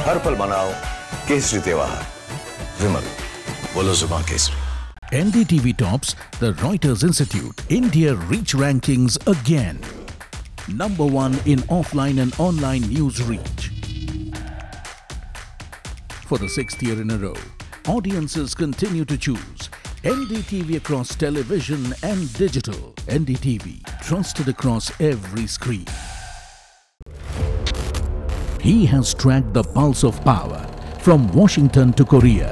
हर पल मनाओ केसरी त्योहार। विमल, बोलो जुबान Kesari. NDTV tops the Reuters Institute India Reach Rankings again. Number 1 in offline and online news reach. For the 6th year in a row, audiences continue to choose NDTV across television and digital. NDTV, trusted across every screen. He has tracked the pulse of power from Washington to Korea.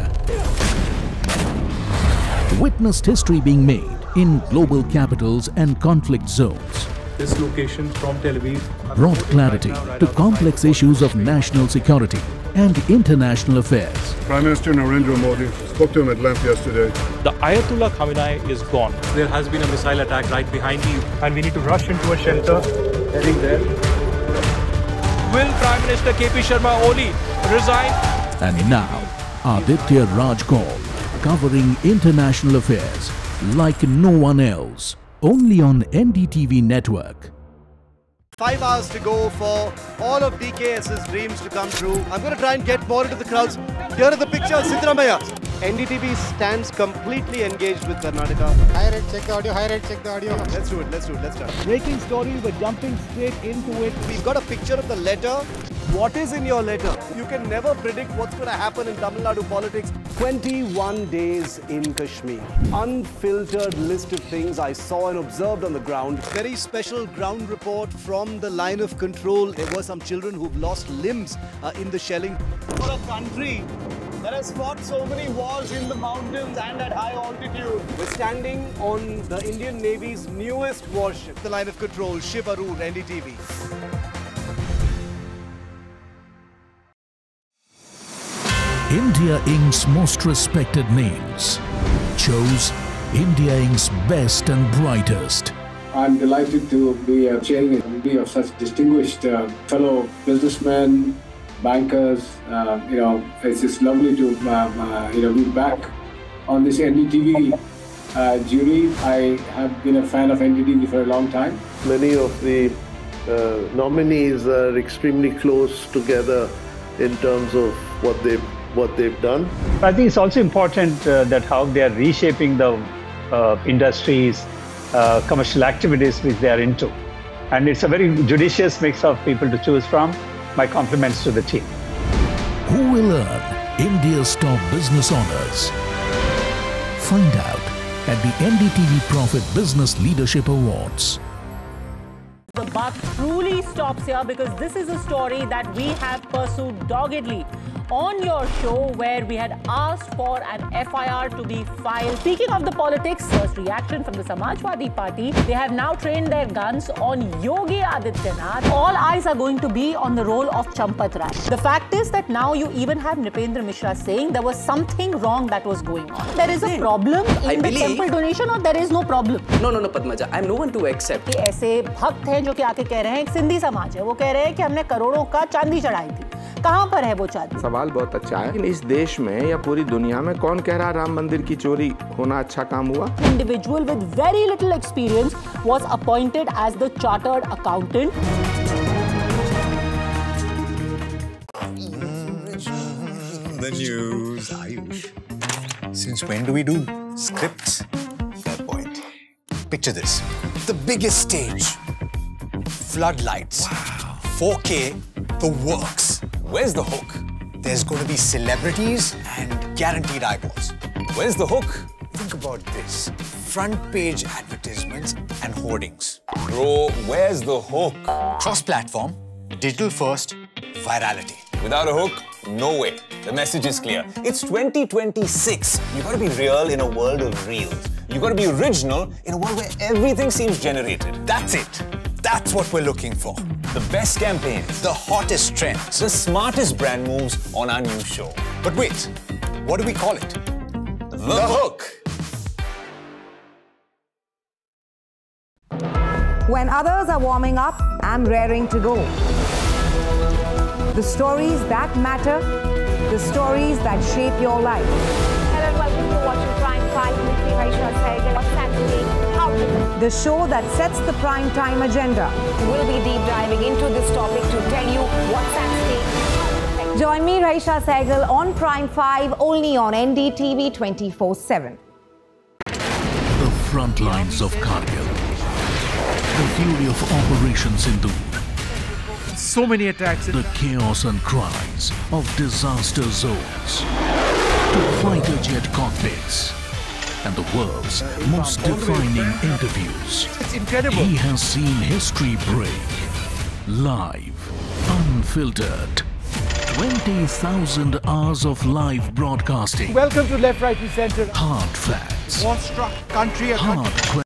Witnessed history being made in global capitals and conflict zones. This location from Tel Aviv Brought clarity to complex issues of national security and international affairs. Prime Minister Narendra Modi spoke to him at length yesterday. The Ayatollah Khamenei is gone. There has been a missile attack right behind you, and we need to rush into a shelter. Heading there. Will Prime Minister KP Sharma Oli resign? And now, Aditya Raj Kaul, covering international affairs like no one else, only on NDTV network. 5 hours to go for all of DKS's dreams to come true. I'm going to try and get more into the crowds. Here are the pictures, Siddaramaiah. NDTV stands completely engaged with Karnataka. High rate, check the audio. High rate, check the audio. Let's do it. Let's start. Breaking story, we're jumping straight into it. We've got a picture of the letter. What is in your letter? You can never predict what's going to happen in Tamil Nadu politics. 21 days in Kashmir. Unfiltered list of things I saw and observed on the ground. Very special ground report from the line of control. There were some children who've lost limbs in the shelling. For a country that has fought so many wars in the mountains and at high altitude. We're standing on the Indian Navy's newest warship. The line of control, Shiv Arur, NDTV. India Inc.'s most respected names chose India Inc.'s best and brightest. I'm delighted to be chairing a committee of such distinguished fellow businessmen, bankers. It's just lovely to be back on this NDTV jury. I have been a fan of NDTV for a long time. Many of the nominees are extremely close together in terms of what they've done. I think it's also important that how they are reshaping the industries, commercial activities which they are into. And it's a very judicious mix of people to choose from. My compliments to the team. Who will earn India's top business honors? Find out at the NDTV Profit Business Leadership Awards. The buck truly stops here because this is a story that we have pursued doggedly on your show, where we had asked for an FIR to be filed. Speaking of the politics, first reaction from the Samajwadi Party, they have now trained their guns on Yogi Adityanath. All eyes are going to be on the role of Champat Rai. The fact is that now you even have Nripendra Mishra saying there was something wrong that was going on. There is a problem in the temple donation, or there is no problem? No, Padmaja, I am no one to accept. ऐसे भक्त हैं जो कि आके कह रहे हैं, एक सिंधी समाज है, वो कह रहे हैं कि हमने करोड़ों का चांदी चढ़ाई थी. कहाँ पर है वो चांदी? सवाल बहुत अच्छा है, लेकिन इस देश में या पूरी दुनिया में कौन कह रहा राम मंदिर की चोरी होना अच्छा काम हुआ? Individual with very little experience was appointed as the chartered accountant. The news, Ayush. Since when do we do scripts? Fair point. Picture this. The biggest stage. Floodlights. Wow. 4K, the works. Where's the hook? There's going to be celebrities and guaranteed eyeballs. Where's the hook? Think about this. Front page advertisements and hoardings. Bro, where's the hook? Cross-platform, digital first, virality. Without a hook, no way. The message is clear. It's 2026. You gotta be real in a world of reels. You gotta be original in a world where everything seems generated. That's it. That's what we're looking for. The best campaigns. The hottest trends. The smartest brand moves on our new show. But wait, what do we call it? The Hook. When others are warming up, I'm raring to go. The stories that matter, the stories that shape your life. Hello and welcome to watching Prime 5 with me, Raisha Sehgal. What's happening? How to do? The show that sets the prime time agenda. We'll be deep diving into this topic to tell you what's at stake, how to protect Join me, Raisha Sehgal, on Prime 5, only on NDTV 24/7. The front lines of Kargil. The fury of Operation Sindoor. So many attacks. The chaos and cries of disaster zones. To fighter jet cockpits. And the world's most defining interviews. It's incredible. He has seen history break. Live, unfiltered. 20,000 hours of live broadcasting. Welcome to Left, Right and Centre. Hard facts. War-struck country. Hard questions.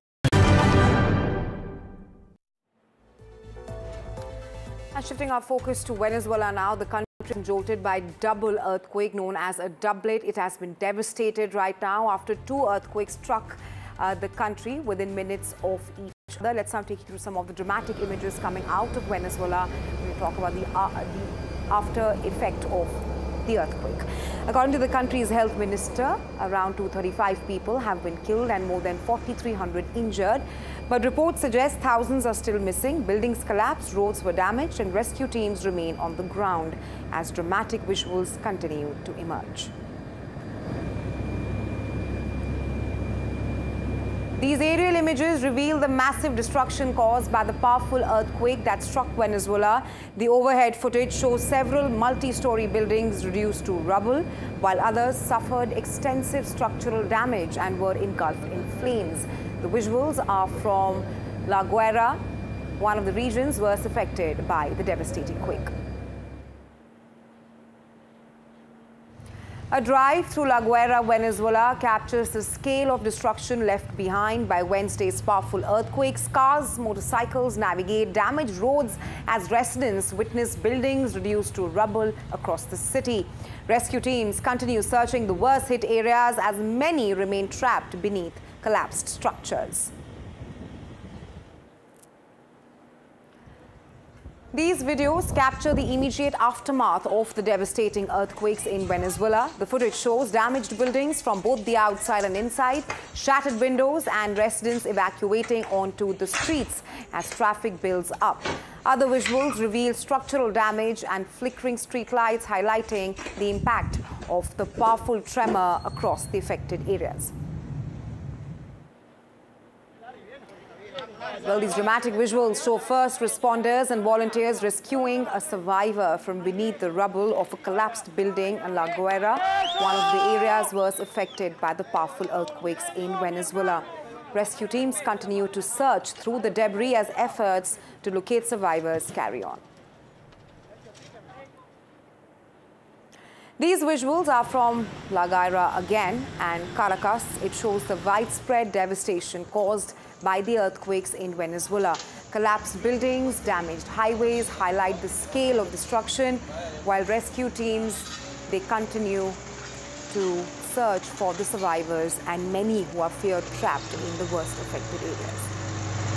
Shifting our focus to Venezuela now, the country is jolted by double earthquake known as a doublet. It has been devastated right now after two earthquakes struck the country within minutes of each other. Let's now take you through some of the dramatic images coming out of Venezuela when we talk about the after effect of the earthquake. According to the country's health minister, around 235 people have been killed and more than 4,300 injured. But reports suggest thousands are still missing. Buildings collapsed, roads were damaged, and rescue teams remain on the ground as dramatic visuals continue to emerge. These aerial images reveal the massive destruction caused by the powerful earthquake that struck Venezuela. The overhead footage shows several multi-story buildings reduced to rubble, while others suffered extensive structural damage and were engulfed in flames. The visuals are from La Guaira, one of the regions worst affected by the devastating quake. A drive through La Guaira, Venezuela captures the scale of destruction left behind by Wednesday's powerful earthquake. Cars, motorcycles navigate damaged roads as residents witness buildings reduced to rubble across the city. Rescue teams continue searching the worst hit areas as many remain trapped beneath collapsed structures. These videos capture the immediate aftermath of the devastating earthquakes in Venezuela. The footage shows damaged buildings from both the outside and inside, shattered windows, and residents evacuating onto the streets as traffic builds up. Other visuals reveal structural damage and flickering streetlights, highlighting the impact of the powerful tremor across the affected areas. Well, these dramatic visuals show first responders and volunteers rescuing a survivor from beneath the rubble of a collapsed building in La Guaira, one of the areas worst affected by the powerful earthquakes in Venezuela. Rescue teams continue to search through the debris as efforts to locate survivors carry on. These visuals are from La Guaira again and Caracas. It shows the widespread devastation caused by the earthquakes in Venezuela. Collapsed buildings, damaged highways highlight the scale of destruction, while rescue teams, they continue to search for the survivors and many who are feared trapped in the worst affected areas.